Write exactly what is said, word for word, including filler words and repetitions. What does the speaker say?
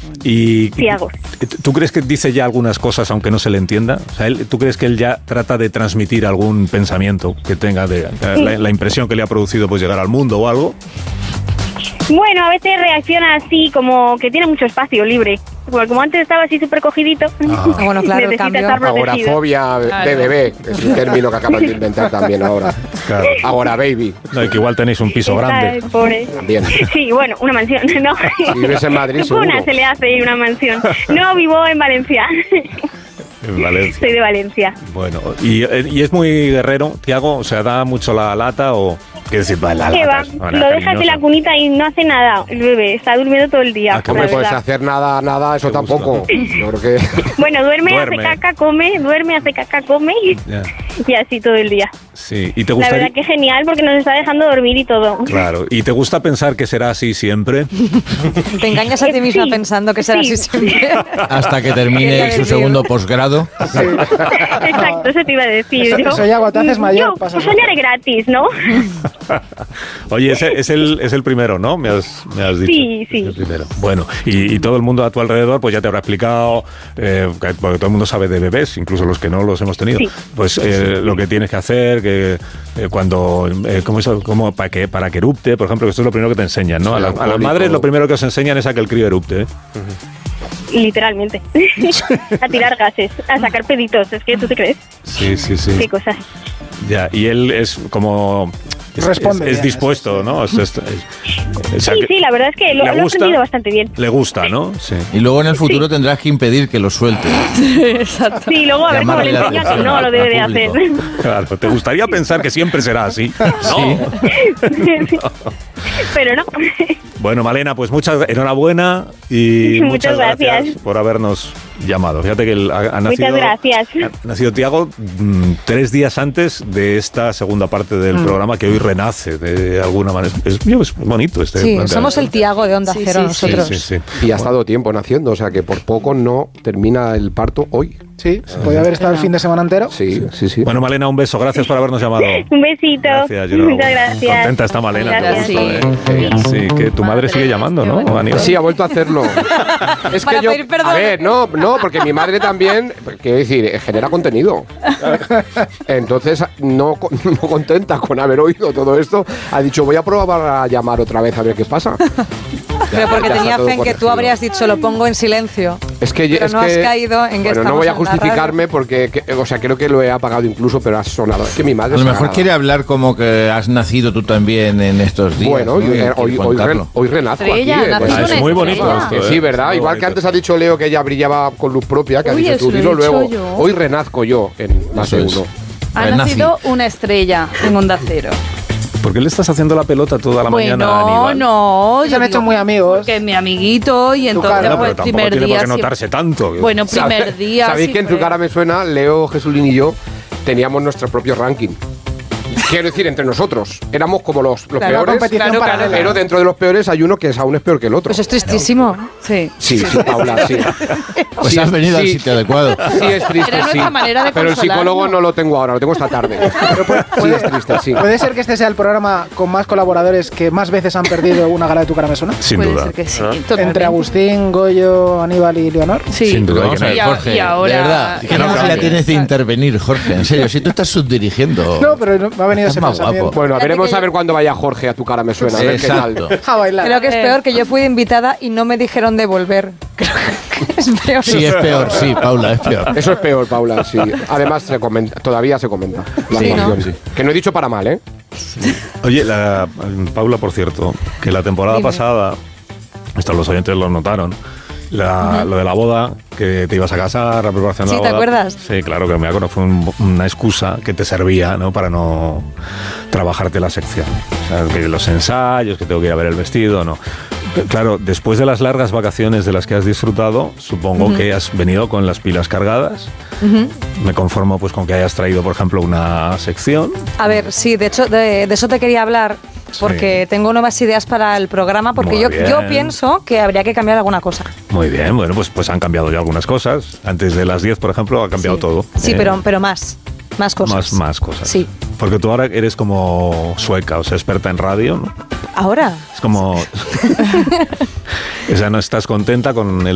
Y Tiago. ¿Tú crees que dice ya algunas cosas aunque no se le entienda? O sea, él, ¿tú crees que él ya trata de transmitir algún pensamiento que tenga de, de la, la impresión que le ha producido pues llegar al mundo o algo? Bueno, a veces reacciona así, como que tiene mucho espacio libre. Porque como antes estaba así súper cogidito, ah, bueno, claro, necesita estar protegido. Agorafobia Claro. de bebé, es un término que acaban de inventar también ahora. Claro. Agora baby. No, y que igual tenéis un piso Está grande. el pobre. También. Sí, bueno, una mansión, ¿no? Si vives en Madrid, seguro. Una se le hace y una mansión. No, vivo en Valencia. En Valencia. Soy de Valencia. Bueno, ¿y, y es muy guerrero, Tiago? O sea, ¿da mucho la lata o...? ¿Qué decir? Va, la ¿Qué lata va? es una Lo dejas en cariñosa. la cunita y no hace nada, el bebé. Está durmiendo todo el día. Ah, qué la Hombre, puedes verdad. hacer nada, nada, eso Te gusta. tampoco. Yo creo que... Bueno, duerme, Duerme. hace caca, come, duerme, hace caca, come y, Ya. y así todo el día. Sí, ¿y te La gustaría...? verdad que genial porque nos está dejando dormir y todo. Claro, ¿y te gusta pensar que será así siempre? Te engañas a ti misma Sí, pensando que será sí. así siempre. Hasta que termine su segundo posgrado. Exacto, eso te iba a decir Eso- yo. eso ya cuando te haces mayor Yo, pasa pues mucho. soñaré gratis, ¿no? Oye, ese es el, es el primero, ¿no? Me has, me has dicho. Sí, sí. Es el primero. Bueno, y, y todo el mundo a tu alrededor pues ya te habrá explicado, eh, que- porque todo el mundo sabe de bebés, incluso los que no los hemos tenido, Sí. pues eh, lo que tienes que hacer, que eh, cuando, eh, ¿cómo es, cómo, para, que, para que erupte, por ejemplo, que esto es lo primero que te enseñan, ¿no? Sí, a, la- a las alcohólico. madres lo primero que os enseñan es a que el crío erupte, ¿eh? Literalmente. A tirar gases, a sacar peditos. Es que tú te crees. Sí, sí, sí. Qué cosas. Ya, y él es como... Es, Responde es- es bien, dispuesto, ¿no? Es- es- es- o sea, Sí, que sí, la verdad es que lo, le lo ha gusta. aprendido bastante bien. le gusta, ¿no? Sí. Y luego en el futuro tendrás que impedir que lo suelte. Exacto. Sí, luego a ver cómo le Llamarle la enseña que atención no lo debe de al hacer. público. Claro, te gustaría pensar que siempre será así. No. Pero no. Bueno, Malena, pues muchas enhorabuena y muchas, Muchas gracias. por habernos llamado. Fíjate que el- ha, ha nacido, Muchas gracias. ha nacido Tiago mm, tres días antes de esta segunda parte del Mm. programa que hoy renace de alguna manera. Es, es bonito este Sí, planteamiento. somos el Tiago de Onda Sí, Cero sí, sí. nosotros. Sí, sí, sí. Y ha estado tiempo naciendo, o sea que por poco no termina el parto hoy. Sí, se podía haber estado el fin de semana entero. Sí, sí, sí. Bueno, Malena, un beso. Gracias por habernos llamado. Un besito. Gracias, y enhorabuena. Muchas gracias. Contenta está Malena. qué Gracias. gusto, ¿eh? Sí, que tu madre sigue llamando, ¿no? Aníbal? Sí, ha vuelto a hacerlo. Es Para que yo, pedir perdón. a ver, no, no, porque mi madre también, quiero decir, genera contenido. Entonces, no, co- no contenta con haber oído todo esto, ha dicho, voy a probar a llamar otra vez a ver qué pasa. Pero porque Ya está tenía todo fe en que tú corregido. habrías dicho lo pongo en silencio. Es que Pero es no has que- caído en que bueno, no estamos voy a en la justificarme porque, que- o sea, creo que lo he apagado incluso, pero ha sonado. Es que mi madre A lo es mejor sagrada. quiere hablar como que has nacido tú también en estos días. Bueno, ¿no? y- Y quiere hoy, hoy, re- contarlo. hoy renazco Estrella, aquí. eh, naces pues. Ah, es una muy bonito estrella. esto, Que ¿eh? sí, ¿verdad? Muy Igual que bonito. antes ha dicho Leo que ella brillaba con luz propia, que Uy, ha dicho eso tú, lo he dilo dicho luego. yo. Hoy renazco yo en más de Eso es. uno. Ha Renací. nacido una estrella en Onda Cero. ¿Por qué le estás haciendo la pelota toda la mañana a Bueno, Aníbal? no. Se yo han hecho digo, muy amigos. Que es mi amiguito y entonces cara. Bueno, pues, pero tampoco primer tiene por día qué siempre- notarse tanto. Bueno, primer ¿Sabe- día. ¿Sabéis sí que en fue. Tu cara me suena, Leo, Jesulín y yo teníamos nuestro propio ranking? Quiero decir, entre nosotros. Éramos como los, los Claro, peores. competición claro, paralela. Pero dentro de los peores hay uno que es aún es peor que el otro. Pues es tristísimo. Sí. Sí, sí, Paula, sí. Pues Sí, has venido al sí. sitio adecuado. Sí, es triste, Era sí. nuestra manera de Pero el psicólogo consolarnos. no lo tengo ahora, lo tengo esta tarde. Sí, es triste, sí. ¿Puede ser que este sea el programa con más colaboradores que más veces han perdido una gala de Tu cara me suena? Sin Puede duda. ser que sí. ¿Ah? totalmente. Entre Agustín, Goyo, Aníbal y Leonor. Sí. Sin duda. Vamos a ver, Y a- Jorge, y ahora- de verdad, y ¿qué ahora necesidad cambia. tienes de intervenir, Jorge? En serio, si tú estás subdirigiendo. No, pero no- me ha venido Estás ese más pensamiento. guapo. Bueno, Fíjate veremos que a ver yo- cuándo vaya Jorge a Tu cara me suena, a ver Exacto. qué tal. A bailar. Creo que es Eh. peor que yo fui invitada y no me dijeron de volver. Creo que es peor. Sí, es peor, sí, Paula, es peor. Eso es peor, Paula, sí. Además, se comenta, todavía se comenta la Sí, ¿no? actuación. Que no he dicho para mal, ¿eh? Oye, la, Paula, por cierto, que la temporada Dime. pasada, esto los oyentes lo notaron, la, lo de la boda, que te ibas a casar, la preparación de Sí, la ¿te boda. acuerdas? Sí, claro que me acuerdo, fue un- una excusa que te servía, ¿no? Para no trabajarte la sección. O sea, que los ensayos, que tengo que ir a ver el vestido, ¿no? Claro, después de las largas vacaciones de las que has disfrutado, supongo que has venido con las pilas cargadas. Me conformo pues con que hayas traído, por ejemplo, una sección. A ver, sí, de hecho, de, de eso te quería hablar, porque tengo nuevas ideas para el programa, porque Muy yo, bien. yo pienso que habría que cambiar alguna cosa. Muy bien, bueno, pues, pues han cambiado ya algunas cosas. Antes de las diez, por ejemplo, ha cambiado Sí. todo. Sí, Eh, pero, pero más, más cosas. Más, más cosas. Sí. Porque tú ahora eres como sueca, o sea, experta en radio, ¿no? Ahora. Es como... o sea, no estás contenta con el